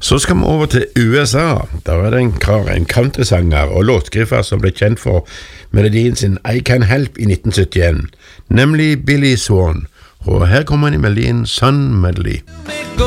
Så skal vi over til USA. Der det en kar, en countrysanger og låtskriver som ble kjent for melodien sin I Can Help i 1971, nemlig Billy Swan. Og her kommer han i melodien Sun Medley.